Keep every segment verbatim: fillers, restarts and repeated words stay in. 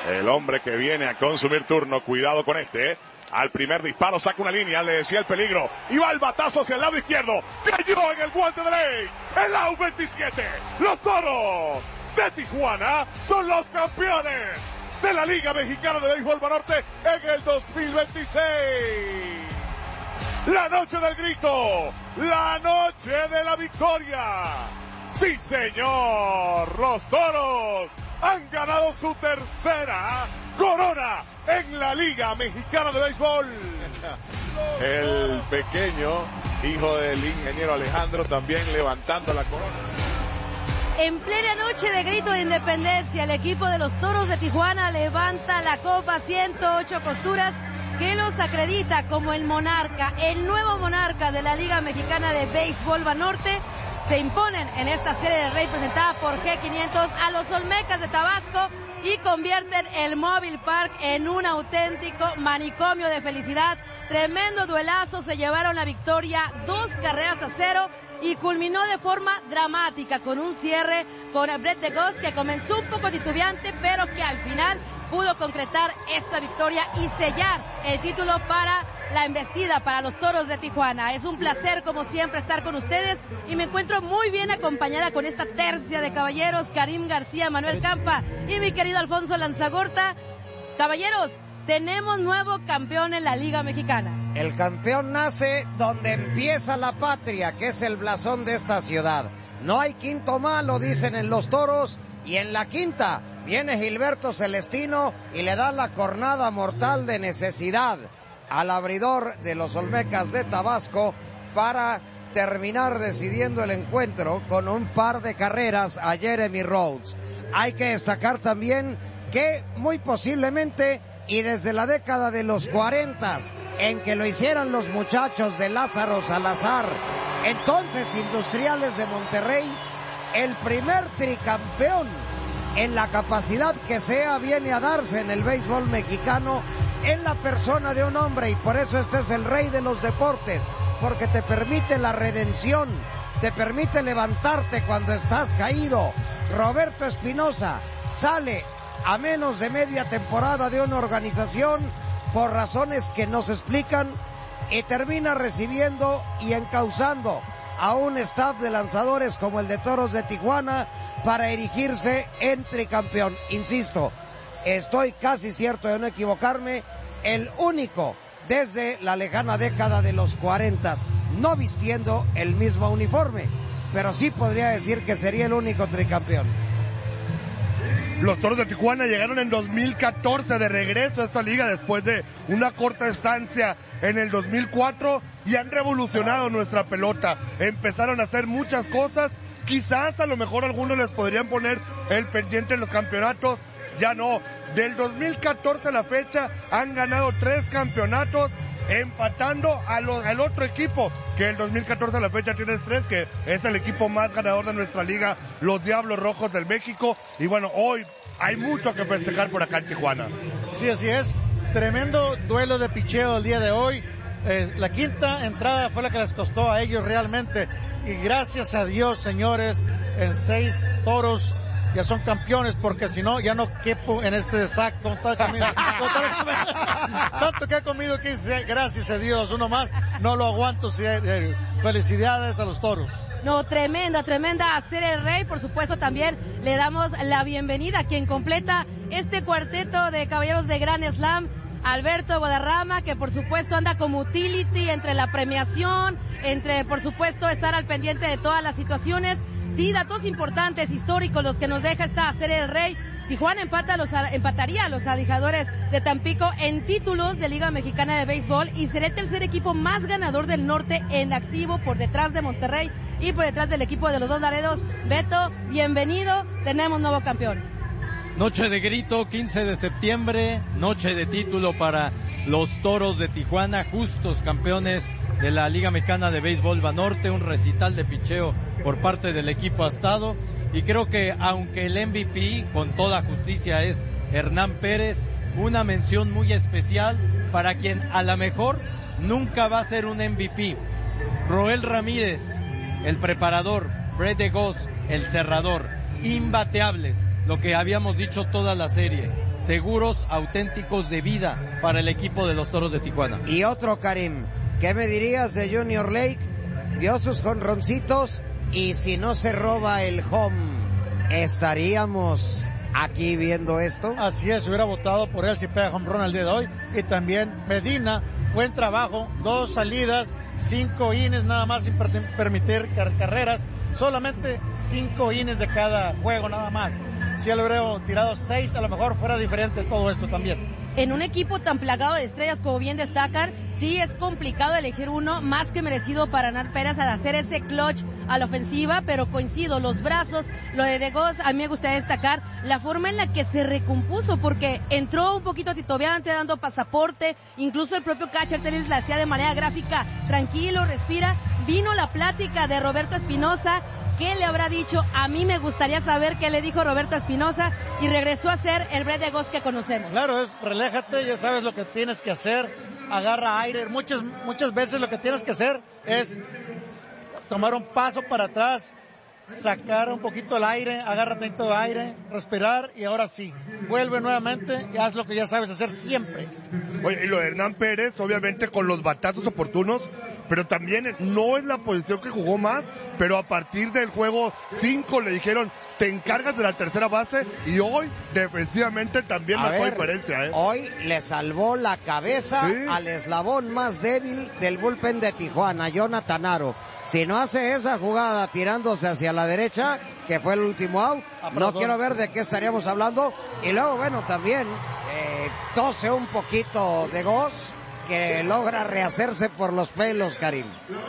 El hombre que viene a consumir turno, cuidado con este, ¿eh? Al primer disparo saca una línea, le decía el peligro, y va el batazo hacia el lado izquierdo, cayó en el guante de ley, el A U veintisiete, los Toros de Tijuana son los campeones de la Liga Mexicana de Béisbol Banorte en el dos mil veintiséis. La noche del grito, la noche de la victoria. Sí, señor, los Toros han ganado su tercera corona en la Liga Mexicana de Béisbol. El pequeño hijo del ingeniero Alejandro también levantando la corona. En plena noche de grito de independencia, el equipo de los Toros de Tijuana levanta la copa ciento ocho costuras que los acredita como el monarca, el nuevo monarca de la Liga Mexicana de Béisbol Banorte. Se imponen en esta serie de Rey presentada por G quinientos a los Olmecas de Tabasco y convierten el Mobile Park en un auténtico manicomio de felicidad. Tremendo duelazo, se llevaron la victoria, dos carreras a cero, y culminó de forma dramática con un cierre con Brett DeGoss, que comenzó un poco titubeante, pero que al final pudo concretar esta victoria y sellar el título para la embestida para los Toros de Tijuana. Es un placer, como siempre, estar con ustedes y me encuentro muy bien acompañada con esta tercia de caballeros, Karim García, Manuel Campa y mi querido Alfonso Lanzagorta. Caballeros, tenemos nuevo campeón en la Liga Mexicana. El campeón nace donde empieza la patria, que es el blasón de esta ciudad. No hay quinto malo, dicen en los Toros, y en la quinta viene Gilberto Celestino y le da la cornada mortal de necesidad al abridor de los Olmecas de Tabasco para terminar decidiendo el encuentro con un par de carreras a Jeremy Rhodes. Hay que destacar también que muy posiblemente, y desde la década de los cuarentas, en que lo hicieran los muchachos de Lázaro Salazar, entonces Industriales de Monterrey, el primer tricampeón en la capacidad que sea viene a darse en el béisbol mexicano en la persona de un hombre, y por eso este es el rey de los deportes, porque te permite la redención, te permite levantarte cuando estás caído. Roberto Espinosa sale a menos de media temporada de una organización por razones que no se explican y termina recibiendo y encauzando a un staff de lanzadores como el de Toros de Tijuana para erigirse en tricampeón. Insisto, estoy casi cierto de no equivocarme, el único desde la lejana década de los cuarentas, no vistiendo el mismo uniforme, pero sí podría decir que sería el único tricampeón. Los Toros de Tijuana llegaron en dos mil catorce de regreso a esta liga después de una corta estancia en el dos mil cuatro y han revolucionado nuestra pelota. Empezaron a hacer muchas cosas, quizás a lo mejor algunos les podrían poner el pendiente en los campeonatos, ya no. Del dos mil catorce a la fecha han ganado tres campeonatos, empatando a lo, al otro equipo que el dos mil catorce a la fecha tiene tres, que es el equipo más ganador de nuestra liga, los Diablos Rojos del México. Y bueno, hoy hay mucho que festejar por acá en Tijuana. Sí, así es. Tremendo duelo de picheo el día de hoy. Eh, la quinta entrada fue la que les costó a ellos realmente. Y gracias a Dios, señores, en seis toros ya son campeones, porque si no, ya no quepo en este saco. Con tanta comida, con tanta, tanto que he comido aquí, gracias a Dios, uno más, no lo aguanto. Felicidades a los Toros. No, tremenda, tremenda hacer el rey. Por supuesto, también le damos la bienvenida a quien completa este cuarteto de caballeros de Grand Slam, Alberto Guadarrama, que por supuesto anda como utility entre la premiación, entre por supuesto estar al pendiente de todas las situaciones. Sí, datos importantes, históricos, los que nos deja esta serie del Rey. Tijuana empata a los, empataría a los Alijadores de Tampico en títulos de Liga Mexicana de Béisbol y será el tercer equipo más ganador del norte en activo, por detrás de Monterrey y por detrás del equipo de los Dos Laredos. Beto, bienvenido, tenemos nuevo campeón. Noche de grito, quince de septiembre, noche de título para los Toros de Tijuana, justos campeones de la Liga Mexicana de Béisbol Banorte, un recital de picheo por parte del equipo astado, y creo que aunque el M V P con toda justicia es Hernán Pérez, una mención muy especial para quien a lo mejor nunca va a ser un M V P, Roel Ramírez, el preparador, Brett DeGoss, el cerrador, imbateables. lo que habíamos dicho toda la serie. Seguros auténticos de vida para el equipo de los Toros de Tijuana. Y otro, Karim, ¿qué me dirías de Junior Lake? Dio sus jonroncitos y si no se roba el home, ¿estaríamos aquí viendo esto? Así es, hubiera votado por él si pega home run el día de hoy. Y también Medina, buen trabajo, dos salidas, cinco innings nada más sin per- permitir car- carreras, solamente cinco innings de cada juego nada más. Si él hubiera tirado seis, a lo mejor fuera diferente todo esto también. En un equipo tan plagado de estrellas como bien destacan, sí es complicado elegir uno más que merecido para Hernán Pérez al hacer ese clutch a la ofensiva, pero coincido, los brazos, lo de Degos, a mí me gustaría destacar la forma en la que se recompuso, porque entró un poquito titubeante dando pasaporte, incluso el propio catcher Telis la hacía de manera gráfica, tranquilo, respira, vino la plática de Roberto Espinoza. ¿Qué le habrá dicho? A mí me gustaría saber qué le dijo Roberto Espinoza y regresó a ser el Brett Degos que conocemos. Claro, es reléjate, ya sabes lo que tienes que hacer, agarra aire. Muchas, muchas veces lo que tienes que hacer es tomar un paso para atrás, sacar un poquito el aire, agarra tanto de aire, respirar y ahora sí, vuelve nuevamente y haz lo que ya sabes hacer siempre. Oye, y lo de Hernán Pérez, obviamente con los batazos oportunos, pero también no es la posición que jugó más, pero a partir del juego cinco le dijeron, te encargas de la tercera base, y hoy defensivamente también A marcó ver, diferencia, ¿eh? Hoy le salvó la cabeza Sí. al eslabón más débil del bullpen de Tijuana, Jonathan Aro. Si no hace esa jugada tirándose hacia la derecha, que fue el último out, Ah, no perdón. quiero ver de qué estaríamos hablando. Y luego, bueno, también eh, tose un poquito de Goss, que logra rehacerse por los pelos, Karim.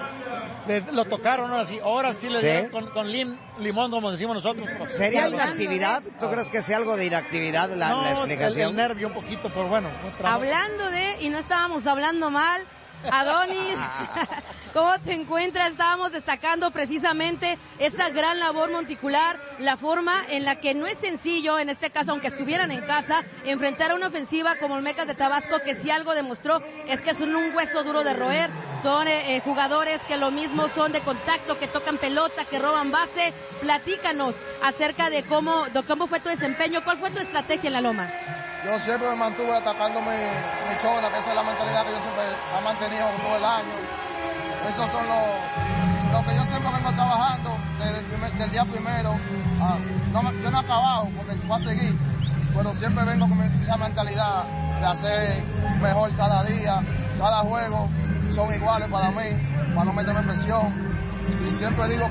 Le, lo tocaron ahora sí, ahora sí le ¿Sí? dieron con, con lim, limón, como decimos nosotros. ¿Sería Claro. inactividad? ¿Tú crees que sea algo de inactividad la, no, la el, explicación? el nervio un poquito, pero bueno. fue trabajo. Hablando de, y no estábamos hablando mal, Adonis, ¿cómo te encuentras? Estábamos destacando precisamente esa gran labor monticular, la forma en la que no es sencillo, en este caso, aunque estuvieran en casa, enfrentar a una ofensiva como el Mecas de Tabasco, que si algo demostró es que son un hueso duro de roer, son eh, eh, jugadores que lo mismo son de contacto, que tocan pelota, que roban base. Platícanos acerca de cómo, de cómo fue tu desempeño, cuál fue tu estrategia en la loma. Yo siempre me mantuve atacando mi, mi zona, que esa es la mentalidad que yo siempre he mantenido todo el año. Esos son los lo que yo siempre vengo trabajando desde el primer, del día primero. Ah, no me, yo no he acabado porque voy a seguir, pero siempre vengo con esa mentalidad de hacer mejor cada día, cada juego son iguales para mí, para no meterme en presión. Y siempre digo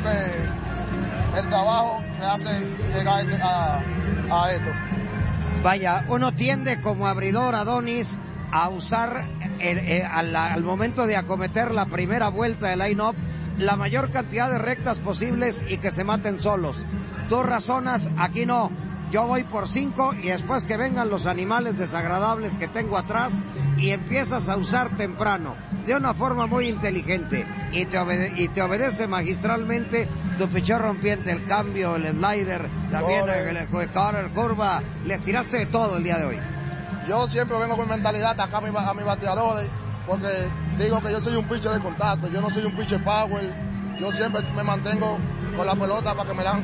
que el trabajo me hace llegar a, a esto. Vaya, uno tiende como abridor, Adonis, a usar el, el, al, al momento de acometer la primera vuelta de line-up la mayor cantidad de rectas posibles y que se maten solos. Tú razonas, aquí no. Yo voy por cinco y después que vengan los animales desagradables que tengo atrás y empiezas a usar temprano, de una forma muy inteligente, y te, obede- y te obedece magistralmente tu pichón rompiente, el cambio, el slider, también el, el, el corner, curva, les tiraste de todo el día de hoy. Yo siempre vengo con mentalidad de atacar a mis a mi bateadores, porque digo que yo soy un pitcher de contacto, yo no soy un pitcher power. Yo siempre me mantengo con la pelota para que me la hagan